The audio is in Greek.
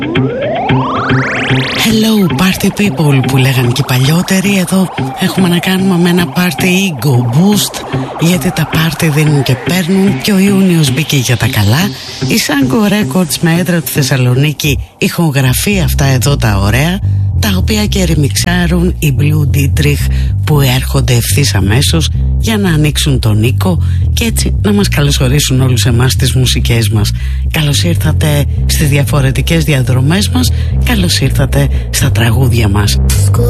Hello party people που λέγανε και οι παλιότεροι. Εδώ έχουμε να κάνουμε με ένα party ego boost, γιατί τα party δίνουν και παίρνουν και ο Ιούνιος μπήκε για τα καλά. Η Sango Records με έδρα τη Θεσσαλονίκη ηχογραφεί αυτά εδώ τα ωραία, τα οποία και ρεμιξάρουν οι Blue Dietrich που έρχονται ευθύς αμέσως για να ανοίξουν τον οίκο και έτσι να μας καλωσορίσουν όλους εμάς τις μουσικές μας. Καλώς ήρθατε στις διαφορετικές διαδρομές μας, καλώς ήρθατε στα τραγούδια μας.